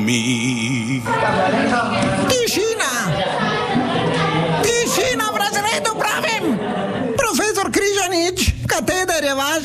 me. Tišina! Tišina v razredu, pravim! Profesor Križanič, kateder je vaš?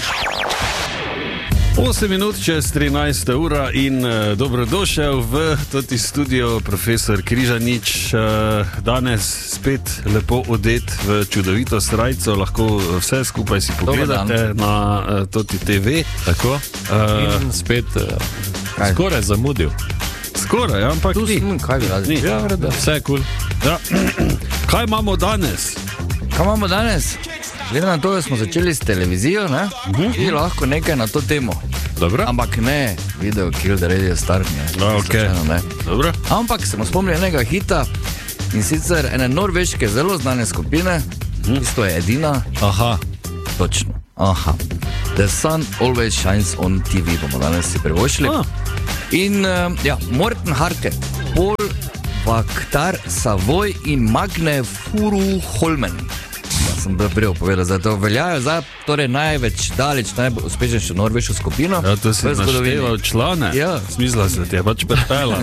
8 minut čez 13 ura in dobrodošel v toti studio profesor Križanič. Danes spet lepo odet v čudovito srajco, lahko vse skupaj si pogledate na toti TV. Tako, in spet skoraj zamudil. Skoraj, ampak ni. Kaj bi radi? Ja, vreda, vse je cool. Ja. Kaj imamo danes? Glede na to, da smo začeli s televizijo, ne? Je lahko nekaj na to temo. Dobro. Ampak ne Video Kill the Radio Star, ne. Okay. Ne. Dobro. Ampak se mu spomnili enega hita, in sicer ene norveške zelo znane skupine, isto je edina. Aha. Točno. Aha. The Sun Always Shines on TV, bomo danes si privoščili. In Morten Harket, Paul Vaktar Savoy in Magne Furuholmen. Sem prej povedal, zato veljajo za največ, daleč najbolj uspešnejšo norveško skupino. Ja, to si našteval člane. Ja. Smisla se ti je pač prepela.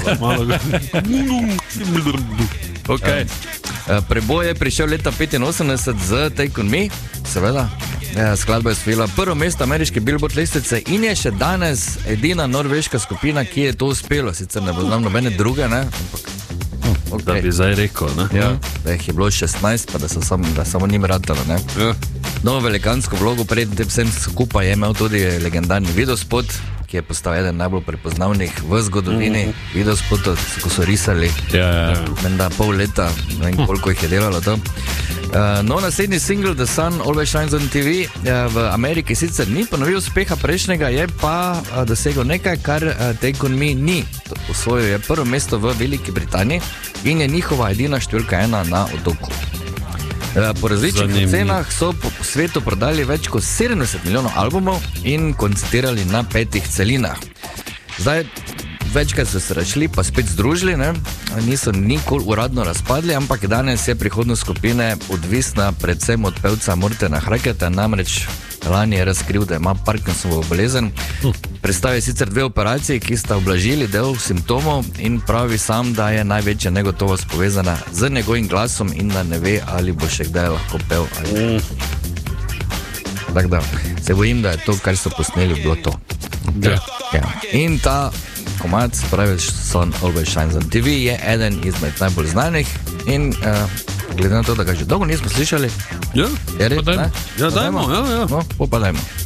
Okay. Preboj je prišel leta 85 z Take On Me, seveda. Skladba je osvojila prvo mesto ameriške Billboard lestvice in je še danes edina norveška skupina, ki je to uspelo. Sicer ne poznam nobene druge, ne? Ampak okay. Da bi zdaj rekel, ne? Ja, da jih je bilo 16, pa da samo njim ratalo, ne? Ja. No, velikansko vlogo pred tem vsem skupaj je imel tudi legendarni videospot, ki je postal eden najbolj prepoznavnih v zgodovini videospotov, ko so risali. Menda pol leta, ne vem koliko jih je delalo to. No, naslednji single The Sun Always Shines on TV v Ameriki sicer ni ponovil uspeha prejšnjega, je pa dosegel nekaj, kar Take On Me ni. Osvojil je prvo mesto v Veliki Britaniji in je njihova edina številka 1 na otoku. Po različnih cenah so po svetu prodali več kot 70 milijonov albumov in koncertirali na 5 celinah. Zdaj, večkrat so se razšli, pa spet združili, ne? Niso nikoli uradno razpadli, ampak danes je prihodnost skupine odvisna predvsem od pevca Mortena Harketa, namreč lani je razkril, da ima Parkinsonovo bolezen. Predstavil sicer 2 operaciji, ki sta ublažili del simptomov in pravi sam, da je največja negotovost povezana z njegovim glasom in da ne ve, ali bo še kdaj lahko pel. Tako da, se bojim, da je to, kar so posneli, bilo to. Ja. In ta komad, pravi Sun Always Shines on TV, je eden izmed najbolj znanih in glede na to, da ga že dolgo nismo slišali, Ja, je res, ne? Ja, dajmo. No, pa dajmo.